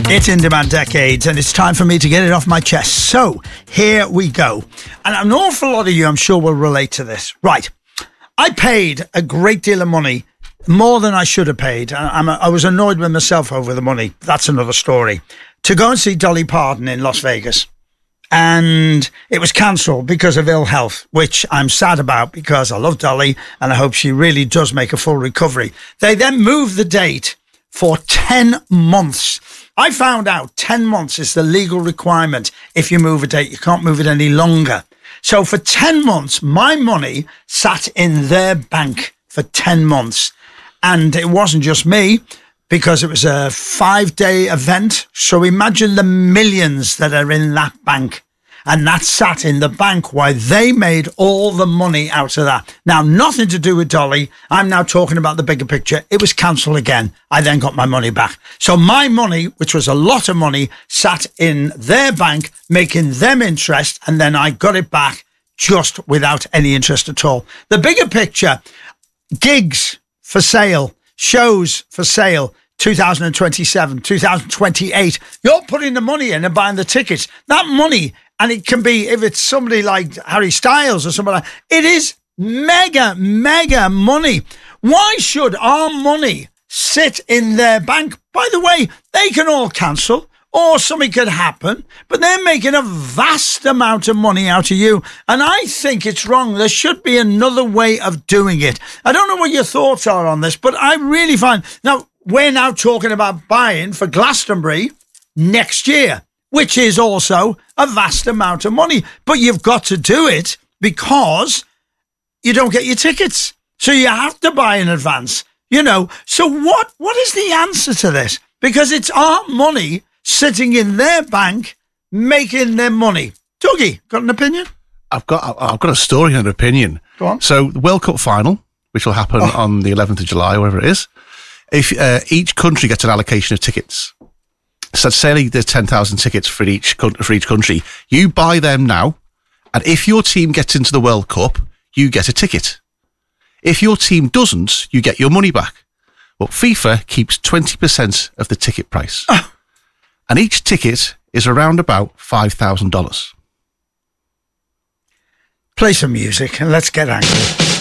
It's In Demand Decades, and it's time for me to get it off my chest. So, here we go. And an awful lot of you, I'm sure, will relate to this. Right. I paid a great deal of money, more than I should have paid. I was annoyed with myself over the money. That's another story. To go and see Dolly Parton in Las Vegas. And it was cancelled because of ill health, which I'm sad about because I love Dolly and I hope she really does make a full recovery. They then moved the date for 10 months. I found out 10 months is the legal requirement. If you move a date, you can't move it any longer. So for 10 months, my money sat in their bank for 10 months. And it wasn't just me, because it was a 5-day event. So imagine the millions that are in that bank. And that sat in the bank while they made all the money out of that. Now, nothing to do with Dolly. I'm now talking about the bigger picture. It was cancelled again. I then got my money back. So my money, which was a lot of money, sat in their bank, making them interest. And then I got it back just without any interest at all. The bigger picture, gigs for sale, shows for sale, 2027, 2028. You're putting the money in and buying the tickets. That money, and it can be, if it's somebody like Harry Styles or somebody like that, it is mega money. Why should our money sit in their bank? By the way, they can all cancel or something could happen, but they're making a vast amount of money out of you. And I think it's wrong. There should be another way of doing it. I don't know what your thoughts are on this, but I really find... Now, we're now talking about buying for Glastonbury next year, which is also a vast amount of money. But you've got to do it because you don't get your tickets. So you have to buy in advance, you know. So what is the answer to this? Because it's our money sitting in their bank, making their money. Dougie, got an opinion? I've got a story and an opinion. Go on. So the World Cup final, which will happen on the 11th of July, whatever it is, if each country gets an allocation of tickets. So say there's 10,000 tickets for each country. You buy them now, and if your team gets into the World Cup, you get a ticket. If your team doesn't, you get your money back. But FIFA keeps 20% of the ticket price. And each ticket is around about $5,000. Play some music and let's get angry.